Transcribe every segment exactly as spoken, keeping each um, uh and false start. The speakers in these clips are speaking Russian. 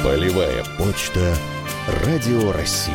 Полевая почта Радио России.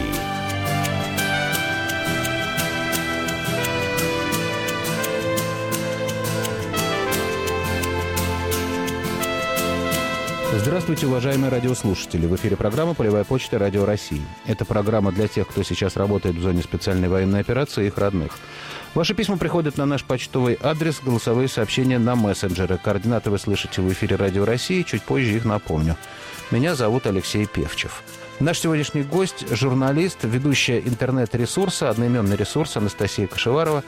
Здравствуйте, уважаемые радиослушатели. В эфире программа «Полевая почта Радио России». Это программа для тех, кто сейчас работает в зоне специальной военной операции и их родных. Ваши письма приходят на наш почтовый адрес, голосовые сообщения на мессенджеры. Координаты вы слышите в эфире Радио России, чуть позже их напомню. Меня зовут Алексей Певчев. Наш сегодняшний гость – журналист, ведущая интернет-ресурса, одноименный ресурс Анастасия Кашеварова.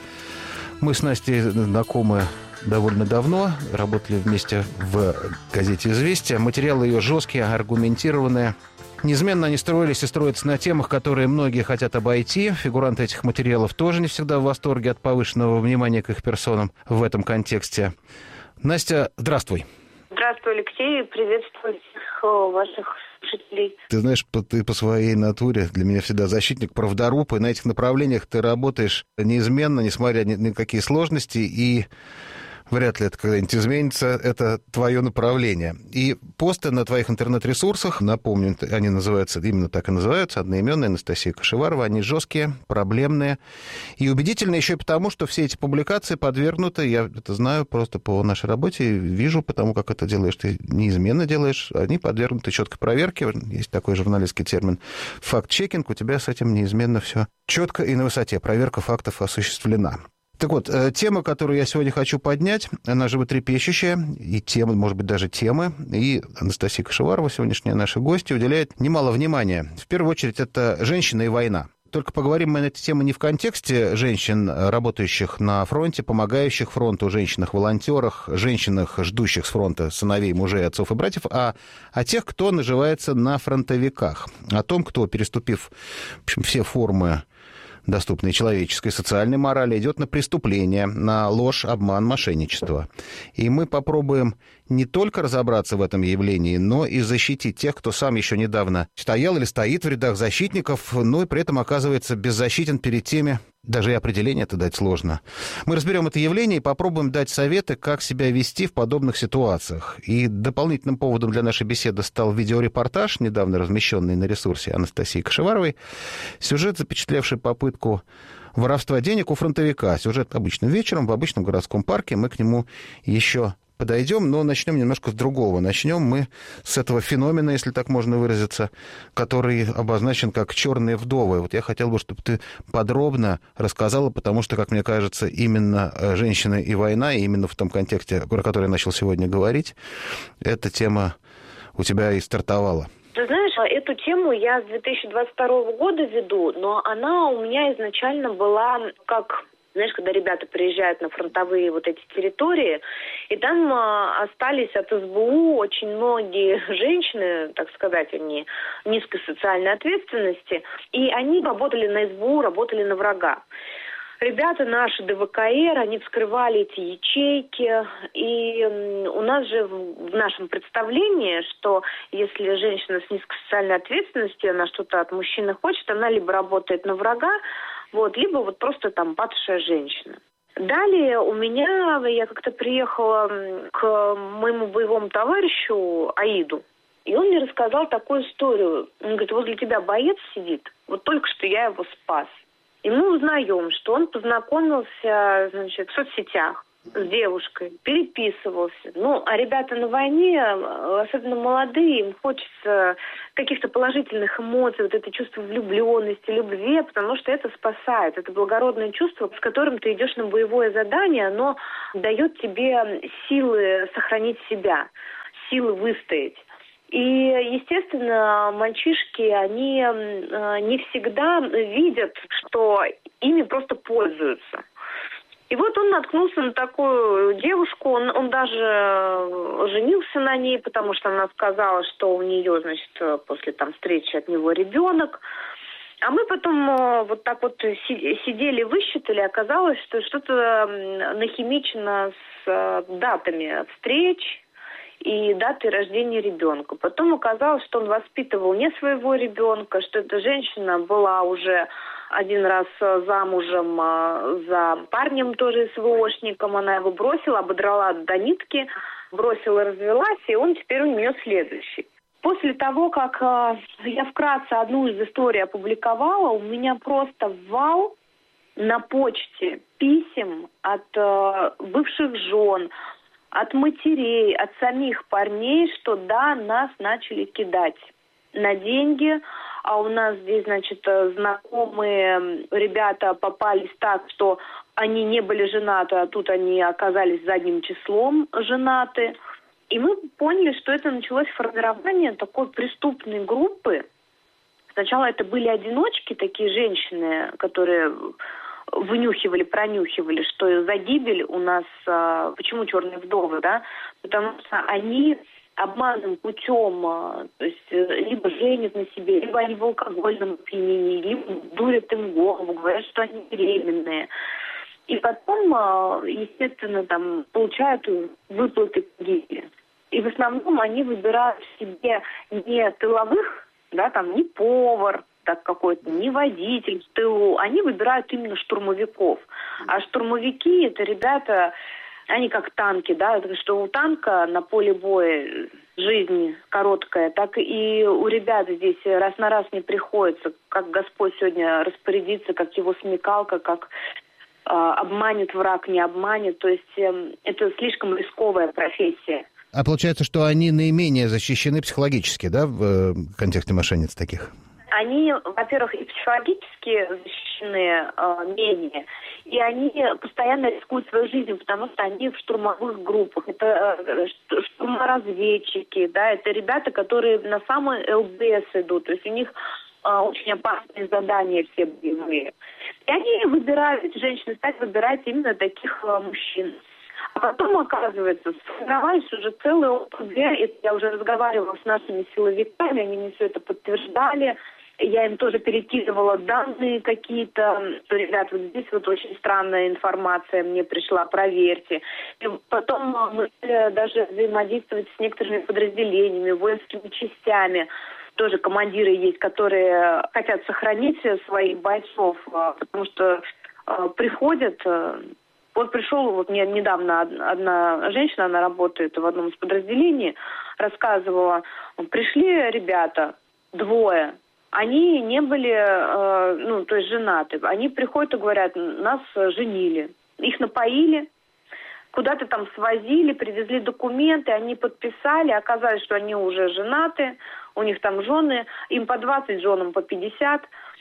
Мы с Настей знакомы довольно давно, работали вместе в газете «Известия». Материалы ее жесткие, аргументированные. Неизменно они строились и строятся на темах, которые многие хотят обойти. Фигуранты этих материалов тоже не всегда в восторге от повышенного внимания к их персонам в этом контексте. Настя, здравствуй. Здравствуй, Алексей. Приветствую всех ваших слушателей. Ты знаешь, ты по своей натуре для меня всегда защитник, правдоруб, и на этих направлениях ты работаешь неизменно, несмотря ни на какие сложности, и вряд ли это когда-нибудь изменится, это твое направление. И посты на твоих интернет-ресурсах, напомню, они называются, именно так и называются, одноименные, Анастасия Кашеварова, они жесткие, проблемные и убедительные еще и потому, что все эти публикации подвергнуты, я это знаю просто по нашей работе, вижу, потому как это делаешь, ты неизменно делаешь, они подвергнуты четкой проверке, есть такой журналистский термин факт-чекинг, у тебя с этим неизменно все четко и на высоте, проверка фактов осуществлена. Так вот, тема, которую я сегодня хочу поднять, она животрепещущая, и тема, может быть, даже темы, и Анастасия Кашеварова, сегодняшняя наша гостья, уделяет немало внимания. В первую очередь, это женщина и война. Только поговорим мы на эту тему не в контексте женщин, работающих на фронте, помогающих фронту, женщинах-волонтерах, женщинах, ждущих с фронта сыновей, мужей, отцов и братьев, а о тех, кто наживается на фронтовиках, о том, кто, переступив в общем, все формы доступной человеческой, социальной морали, идет на преступление, на ложь, обман, мошенничество. И мы попробуем не только разобраться в этом явлении, но и защитить тех, кто сам еще недавно стоял или стоит в рядах защитников, но и при этом оказывается беззащитен перед теми, даже и определение это дать сложно. Мы разберем это явление и попробуем дать советы, как себя вести в подобных ситуациях. И дополнительным поводом для нашей беседы стал видеорепортаж, недавно размещенный на ресурсе Анастасии Кашеваровой. Сюжет, запечатлевший попытку воровства денег у фронтовика. Сюжет обычным вечером в обычном городском парке. Мы к нему еще подойдем, но начнем немножко с другого. Начнем мы с этого феномена, если так можно выразиться, который обозначен как «черные вдовы». Вот я хотел бы, чтобы ты подробно рассказала, потому что, как мне кажется, именно «Женщина и война», и именно в том контексте, про который я начал сегодня говорить, эта тема у тебя и стартовала. Ты знаешь, эту тему я с две тысячи двадцать второго года веду, но она у меня изначально была как... Знаешь, когда ребята приезжают на фронтовые вот эти территории, и там а, остались от эс бэ у очень многие женщины, так сказать, они низкой социальной ответственности, и они работали на эс бэ у, работали на врага. Ребята наши дэ вэ ка эр, они вскрывали эти ячейки, и у нас же в нашем представлении, что если женщина с низкой социальной ответственностью, она что-то от мужчины хочет, она либо работает на врага, вот, либо вот просто там падшая женщина. Далее у меня, я как-то приехала к моему боевому товарищу Аиду, и он мне рассказал такую историю. Он говорит, возле тебя боец сидит, вот только что я его спас. И мы узнаем, что он познакомился, значит, в соцсетях с девушкой, переписывался. Ну, а ребята на войне, особенно молодые, им хочется каких-то положительных эмоций, вот это чувство влюбленности, любви, потому что это спасает. Это благородное чувство, с которым ты идешь на боевое задание, оно дает тебе силы сохранить себя, силы выстоять. И, естественно, мальчишки, они не всегда видят, что ими просто пользуются. И вот он наткнулся на такую девушку, он, он даже женился на ней, потому что она сказала, что у нее, значит, после там встречи от него ребенок. А мы потом вот так вот сидели, высчитали, оказалось, что что-то нахимичено с датами встреч и датой рождения ребенка. Потом оказалось, что он воспитывал не своего ребенка, что эта женщина была уже один раз замужем за парнем, тоже СВОшником. Она его бросила, ободрала до нитки, бросила, развелась, и он теперь у нее следующий. После того, как э, я вкратце одну из историй опубликовала, у меня просто вал на почте писем от э, бывших жен, от матерей, от самих парней, что да, нас начали кидать на деньги, а у нас здесь, значит, знакомые ребята попались так, что они не были женаты, а тут они оказались задним числом женаты. И мы поняли, что это началось формирование такой преступной группы. Сначала это были одиночки, такие женщины, которые вынюхивали, пронюхивали, что за гибель у нас, почему черные вдовы, да, потому что они обманным путем, то есть либо женят на себе, либо они в алкогольном опьянении, либо дурят им голову, говорят, что они беременные. И потом, естественно, там получают выплаты по гибели. И в основном они выбирают себе не тыловых, да, там, не повар, так какой-то, не водитель в тылу. Они выбирают именно штурмовиков. А штурмовики — это ребята, они как танки, да, что у танка на поле боя жизнь короткая, так и у ребят здесь раз на раз не приходится, как Господь сегодня распорядится, как его смекалка, как э, обманет враг, не обманет. То есть э, это слишком рисковая профессия. А получается, что они наименее защищены психологически, да, в контексте мошенниц таких? Они, во-первых, и психологически защищены э, менее, и они постоянно рискуют свою жизнь, потому что они в штурмовых группах. Это э, штурморазведчики, да, это ребята, которые на самый ЛДС идут, то есть у них э, очень опасные задания все боевые. И они выбирают, женщины стали выбирать именно таких э, мужчин. А потом, оказывается, сформировались уже целые ОПГ, это я уже разговаривала с нашими силовиками, они мне все это подтверждали. Я им тоже перекидывала данные какие-то, что, ребят, вот здесь вот очень странная информация мне пришла, проверьте. И потом мы стали даже взаимодействовать с некоторыми подразделениями, воинскими частями. Тоже командиры есть, которые хотят сохранить своих бойцов, потому что э, приходят... Э, Вот пришел, вот мне недавно одна женщина, она работает в одном из подразделений, рассказывала, пришли ребята, двое, они не были, э, ну, то есть женаты, они приходят и говорят, нас женили, их напоили, куда-то там свозили, привезли документы, они подписали, оказалось, что они уже женаты, у них там жены, им по двадцать, женам по пятьдесят.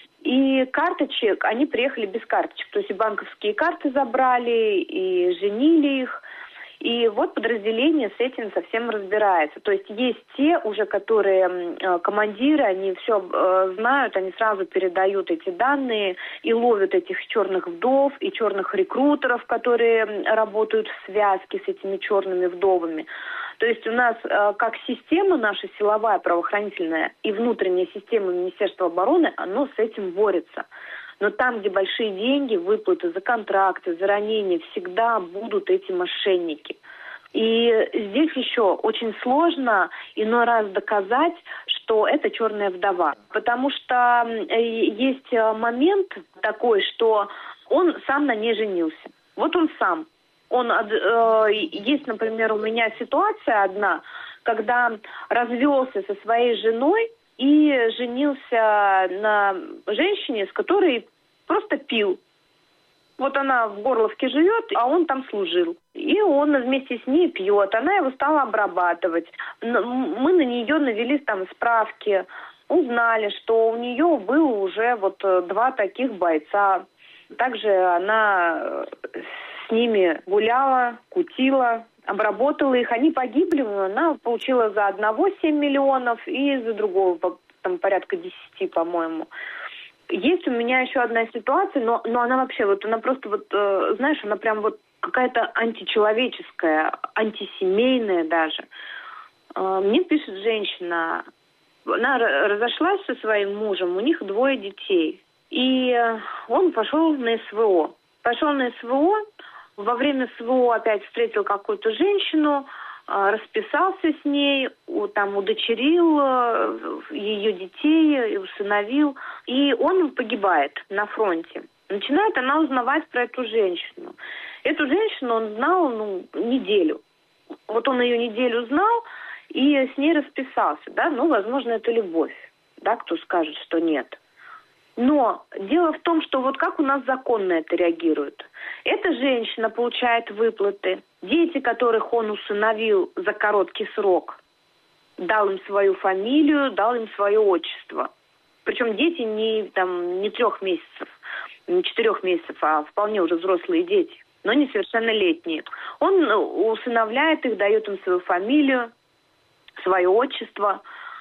И карточек, они приехали без карточек. То есть и банковские карты забрали, и женили их. И вот подразделение с этим совсем разбирается. То есть есть те уже, которые э, командиры, они все э, знают, они сразу передают эти данные и ловят этих черных вдов и черных рекрутеров, которые работают в связке с этими черными вдовами. То есть у нас э, как система наша силовая, правоохранительная и внутренняя система Министерства обороны, оно с этим борется. Но там, где большие деньги, выплаты за контракты, за ранения, всегда будут эти мошенники. И здесь еще очень сложно иной раз доказать, что это черная вдова. Потому что есть момент такой, что он сам на ней женился. Вот он сам. Он, э, есть, например, у меня ситуация одна, когда развелся со своей женой и женился на женщине, с которой просто пил. Вот она в Горловке живет, а он там служил. И он вместе с ней пьет. Она его стала обрабатывать. Мы на нее навели там справки, узнали, что у нее было уже вот два таких бойца. Также она с ними гуляла, кутила, обработала их. Они погибли, она получила за одного семь миллионов и за другого там порядка десяти, по-моему. Есть у меня еще одна ситуация, но, но она вообще, вот она просто вот, э, знаешь, она прям вот какая-то античеловеческая, антисемейная даже. Э, мне пишет женщина, она разошлась со своим мужем, у них двое детей. И он пошел на СВО. Пошел на СВО, во время СВО опять встретил какую-то женщину, расписался с ней, там удочерил ее детей, усыновил, и он погибает на фронте. Начинает она узнавать про эту женщину. Эту женщину он знал, ну, неделю. Вот он ее неделю знал, и с ней расписался, да, ну, возможно, это любовь, да, кто скажет, что нет. Но дело в том, что вот как у нас закон на это реагирует. Эта женщина получает выплаты, дети, которых он усыновил за короткий срок, дал им свою фамилию, дал им свое отчество. Причем дети не, там, не трех месяцев, не четырех месяцев, а вполне уже взрослые дети, но несовершеннолетние. Он усыновляет их, дает им свою фамилию, свое отчество.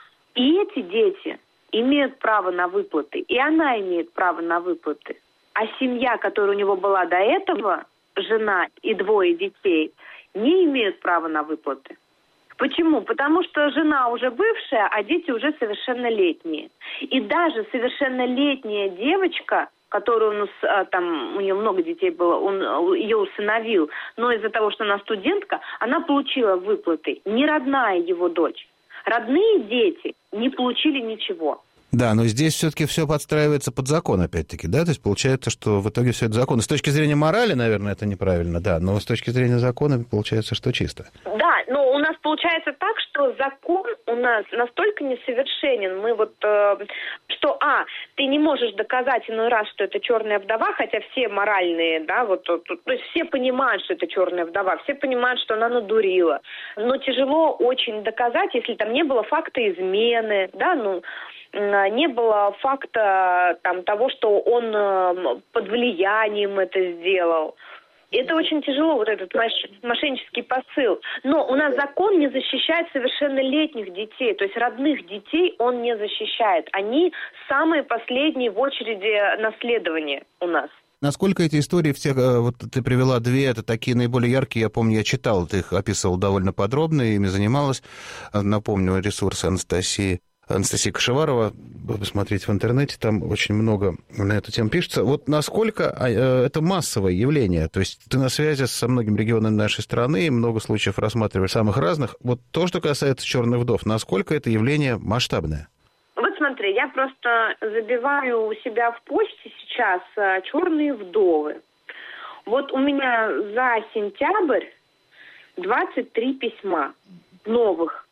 И эти дети имеют право на выплаты, и она имеет право на выплаты. А семья, которая у него была до этого, жена и двое детей, не имеют права на выплаты. Почему? Потому что жена уже бывшая, а дети уже совершеннолетние. И даже совершеннолетняя девочка, которую он, там, у нее много детей было, он ее усыновил, но из-за того, что она студентка, она получила выплаты. Не родная его дочь. Родные дети не получили ничего. Да, но здесь все-таки все подстраивается под закон, опять-таки, да? То есть получается, что в итоге все это закон. С точки зрения морали, наверное, это неправильно, да, но с точки зрения закона получается, что чисто. Да, но у нас получается так, что закон у нас настолько несовершенен. Мы вот, э, что, а, ты не можешь доказать иной раз, что это черная вдова, хотя все моральные, да, вот, то, то, то есть все понимают, что это черная вдова, все понимают, что она надурила. Но тяжело очень доказать, если там не было факта измены, да, ну... не было факта там, того, что он э, под влиянием это сделал. Это очень тяжело, вот этот мошеннический посыл. Но у нас закон не защищает совершеннолетних детей, то есть родных детей он не защищает. Они самые последние в очереди наследования у нас. Насколько эти истории, все, вот ты привела две, это такие наиболее яркие, я помню, я читал, ты их описывал довольно подробно, ими занималась, напомню, ресурсы Анастасии. Анастасия Кашеварова, посмотрите в интернете, там очень много на эту тему пишется. Вот насколько это массовое явление? То есть ты на связи со многими регионами нашей страны, много случаев рассматриваешь самых разных. Вот то, что касается черных вдов, насколько это явление масштабное? Вот смотри, я просто забиваю у себя в почте сейчас черные вдовы. Вот у меня за сентябрь двадцать три письма новых.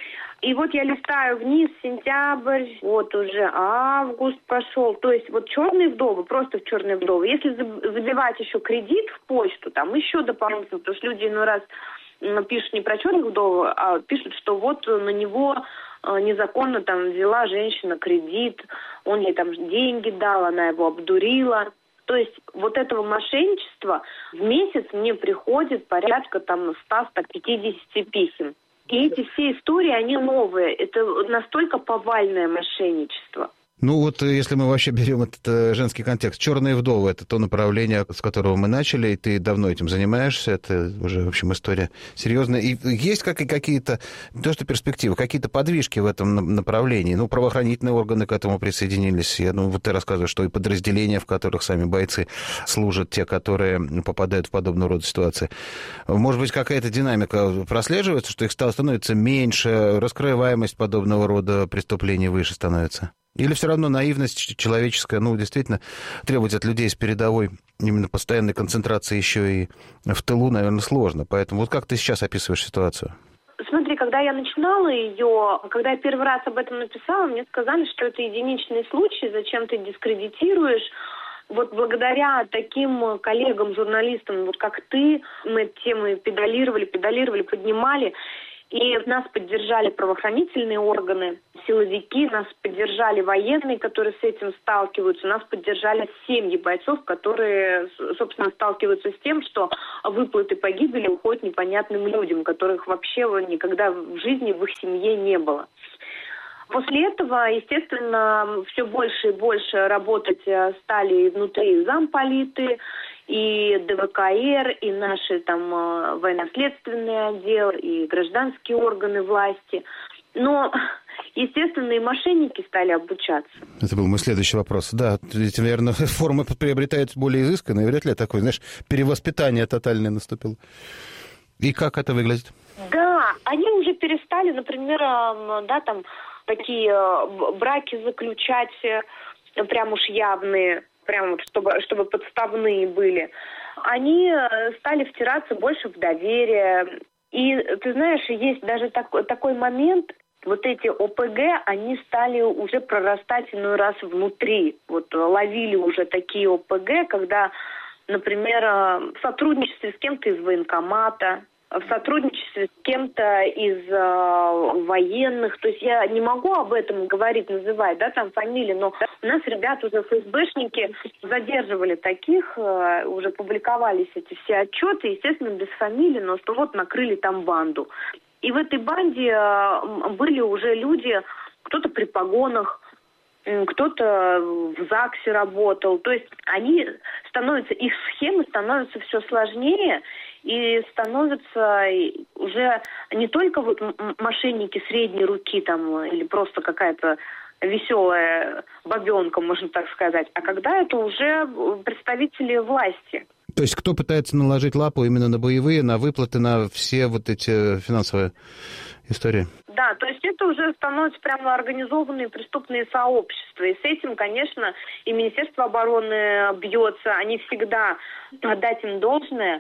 И вот я листаю вниз, сентябрь, вот уже август пошел. То есть вот черные вдовы, просто в черные вдовы. Если забивать еще кредит в почту, там еще дополнительно, потому что люди иной раз пишут не про черных вдов, а пишут, что вот на него незаконно там взяла женщина кредит, он ей там деньги дал, она его обдурила. То есть вот этого мошенничества в месяц мне приходит порядка там сто - сто пятьдесят писем. И эти все истории, они новые. Это настолько повальное мошенничество. Ну вот если мы вообще берем этот женский контекст, черные вдовы — это то направление, с которого мы начали, и ты давно этим занимаешься, это уже, в общем, история серьезная. И есть как и какие-то, не то что перспективы, какие-то подвижки в этом направлении? Ну, правоохранительные органы к этому присоединились. Я, ну, вот ты рассказываешь, что и подразделения, в которых сами бойцы служат, те, которые попадают в подобного рода ситуации. Может быть, какая-то динамика прослеживается, что их становится меньше, раскрываемость подобного рода преступлений выше становится? Или все равно наивность человеческая, ну, действительно, требовать от людей с передовой именно постоянной концентрации еще и в тылу, наверное, сложно. Поэтому вот как ты сейчас описываешь ситуацию? Смотри, когда я начинала ее, когда я первый раз об этом написала, мне сказали, что это единичный случай, зачем ты дискредитируешь. Вот благодаря таким коллегам, журналистам, вот как ты, мы эту тему педалировали, педалировали, поднимали. И нас поддержали правоохранительные органы, силовики, нас поддержали военные, которые с этим сталкиваются, нас поддержали семьи бойцов, которые, собственно, сталкиваются с тем, что выплаты погибели уходят непонятным людям, которых вообще никогда в жизни в их семье не было. После этого, естественно, все больше и больше работать стали внутри замполиты, и ДВКР, и наши там военно-следственные отделы, и гражданские органы власти. Но, естественно, и мошенники стали обучаться. Это был мой следующий вопрос. Да, эти, наверное, формы приобретают более изысканные, вряд ли такое, знаешь, перевоспитание тотальное наступило. И как это выглядит? Да, они уже перестали, например, да, там, такие браки заключать прям уж явные, прям чтобы, чтобы подставные были. Они стали втираться больше в доверие. И, ты знаешь, есть даже такой, такой момент, вот эти о пэ гэ, они стали уже прорастать иной раз внутри. Вот ловили уже такие о пэ гэ, когда, например, в сотрудничестве с кем-то из военкомата, в сотрудничестве с кем-то из э, военных. То есть я не могу об этом говорить, называть, да, там фамилии, но у нас ребята уже эф эс бэшники задерживали таких, э, уже публиковались эти все отчеты, естественно, без фамилий, но что вот накрыли там банду. И в этой банде э, были уже люди, кто-то при погонах, кто-то в ЗАГСе работал. То есть они становятся, их схемы становятся все сложнее и становятся уже не только вот мошенники средней руки там или просто какая-то веселая бабенка, можно так сказать, а когда это уже представители власти. То есть кто пытается наложить лапу именно на боевые, на выплаты, на все вот эти финансовые истории? Да, то есть это уже становятся прямо организованные преступные сообщества. И с этим, конечно, и Министерство обороны бьется. Они всегда, отдать им должное,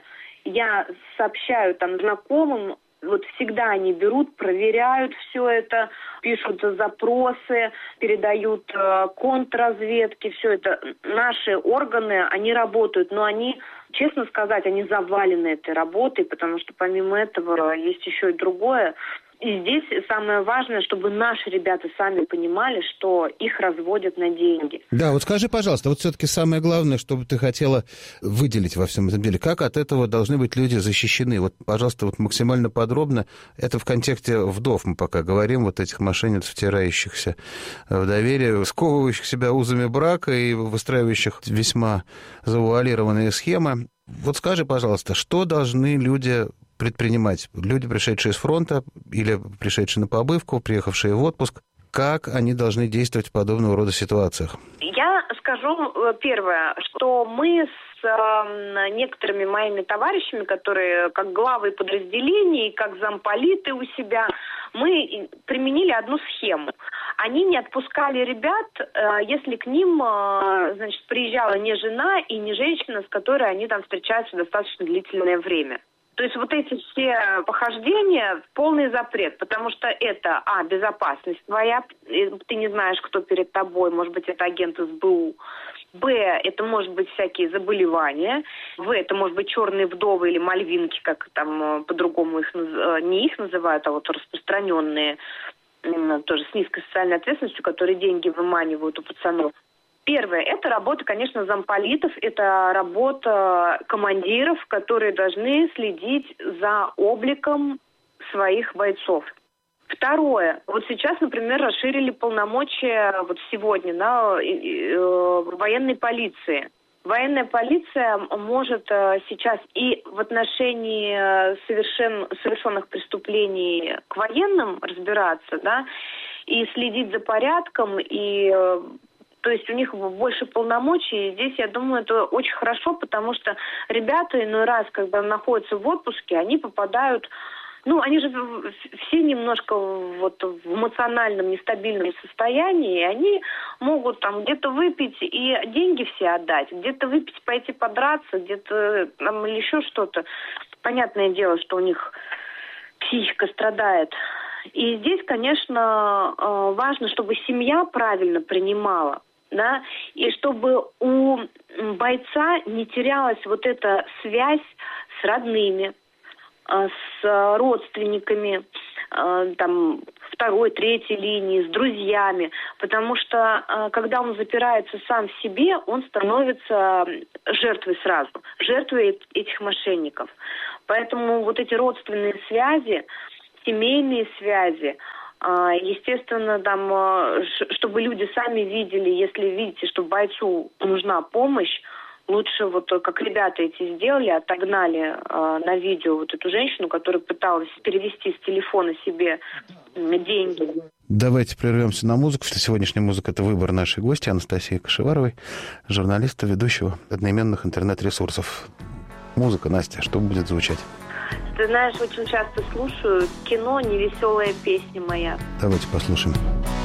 я сообщаю там знакомым, вот всегда они берут, проверяют все это, пишут запросы, передают э, контрразведке, все это. Наши органы, они работают, но они, честно сказать, они завалены этой работой, потому что помимо этого есть еще и другое. И здесь самое важное, чтобы наши ребята сами понимали, что их разводят на деньги. Да, вот скажи, пожалуйста, вот все-таки самое главное, что бы ты хотела выделить во всем этом деле, как от этого должны быть люди защищены? Вот, пожалуйста, вот максимально подробно, это в контексте вдов мы пока говорим, вот этих мошенниц, втирающихся в доверие, сковывающих себя узами брака и выстраивающих весьма завуалированные схемы. Вот скажи, пожалуйста, что должны люди предпринимать? Люди, пришедшие с фронта или пришедшие на побывку, приехавшие в отпуск, как они должны действовать в подобного рода ситуациях? Я скажу первое, что мы с э, некоторыми моими товарищами, которые как главы подразделений, как замполиты у себя, мы применили одну схему. Они не отпускали ребят, э, если к ним э, значит, приезжала не жена и не женщина, с которой они там встречаются достаточно длительное время. То есть вот эти все похождения – полный запрет, потому что это, а, безопасность твоя, ты не знаешь, кто перед тобой, может быть, это агент эс бэ у, б, это может быть всякие заболевания, в, это может быть черные вдовы или мальвинки, как там по-другому их, не их называют, а вот распространенные, тоже с низкой социальной ответственностью, которые деньги выманивают у пацанов. Первое, это работа, конечно, замполитов, это работа командиров, которые должны следить за обликом своих бойцов. Второе, вот сейчас, например, расширили полномочия, вот сегодня, да, военной полиции. Военная полиция может сейчас и в отношении совершен, совершенных преступлений к военным разбираться, да, и следить за порядком, и... То есть у них больше полномочий, и здесь, я думаю, это очень хорошо, потому что ребята иной раз, когда находятся в отпуске, они попадают, ну, они же все немножко вот в эмоциональном нестабильном состоянии, и они могут там где-то выпить и деньги все отдать, где-то выпить, пойти подраться, где-то там или еще что-то. Понятное дело, что у них психика страдает. И здесь, конечно, важно, чтобы семья правильно принимала. Да, и чтобы у бойца не терялась вот эта связь с родными, с родственниками, там, второй, третьей линии, с друзьями, потому что когда он запирается сам в себе, он становится жертвой сразу, жертвой этих мошенников. Поэтому вот эти родственные связи, семейные связи, естественно, там, чтобы люди сами видели, если видите, что бойцу нужна помощь, лучше вот как ребята эти сделали, отогнали на видео вот эту женщину, которая пыталась перевести с телефона себе деньги. Давайте прервемся на музыку. Сегодняшняя музыка – это выбор нашей гости Анастасии Кашеваровой, журналиста, ведущего одноименных интернет-ресурсов. Музыка, Настя, что будет звучать? Ты знаешь, очень часто слушаю кино «Невеселая песня моя». Давайте послушаем.